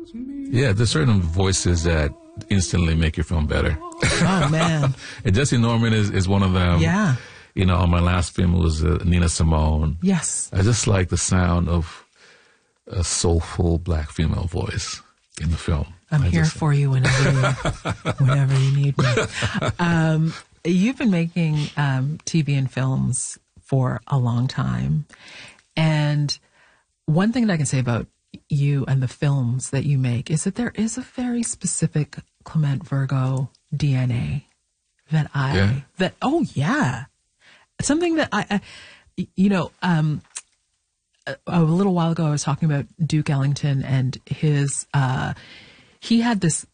Yeah, there's certain voices that instantly make your film better. Oh, man. And Jesse Norman is one of them. Yeah. You know, on my last film, it was Nina Simone. Yes. I just like the sound of a soulful black female voice in the film. I'm here for you whenever you need me. You've been making TV and films for a long time. And one thing that I can say about you and the films that you make is that there is a very specific Clement Virgo DNA that something that a little while ago I was talking about Duke Ellington and his he had this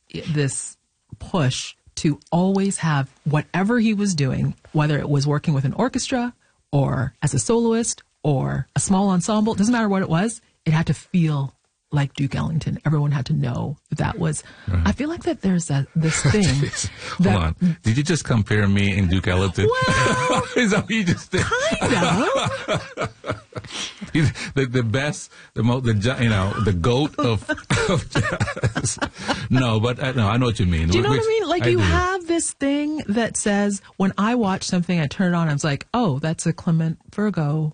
push to always have whatever he was doing, whether it was working with an orchestra or as a soloist or a small ensemble, it doesn't matter what it was, it had to feel like Duke Ellington. Everyone had to know that was. Right. I feel like that there's this thing. Hold on. Did you just compare me and Duke Ellington? Well, is that what you just did? Kind of. the best, the GOAT of jazz. No, but I know what you mean. Do you know what I mean? Like you have this thing that says, when I watch something, I turn it on, I was like, oh, that's a Clement Virgo.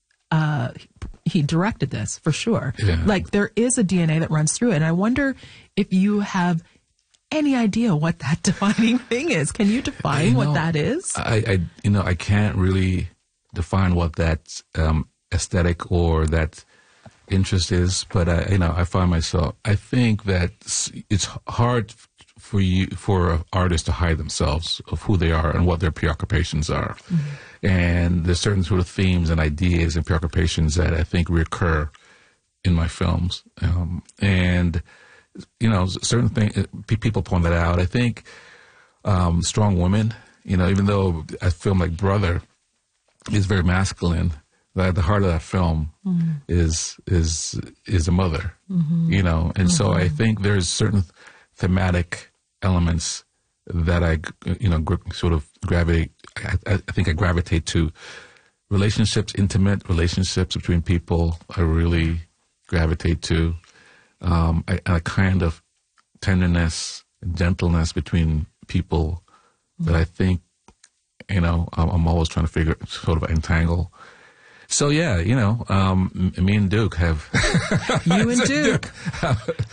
He directed this for sure. Yeah. Like there is a DNA that runs through it. And I wonder if you have any idea what that defining thing is. Can you define what that is? I can't really define what that aesthetic or that interest is, but I find myself, I think that it's hard for artists to hide themselves of who they are and what their preoccupations are. Mm-hmm. And there's certain sort of themes and ideas and preoccupations that I think recur in my films. And, certain things, people point that out. I think strong women, even though a film like Brother is very masculine, at the heart of that film is a mother, and so I think there's certain thematic elements that I sort of gravitate. I think I gravitate to relationships, intimate relationships between people. I really gravitate to a kind of tenderness and gentleness between people that I think I'm always trying to sort of entangle. So yeah, me and Duke have you and Duke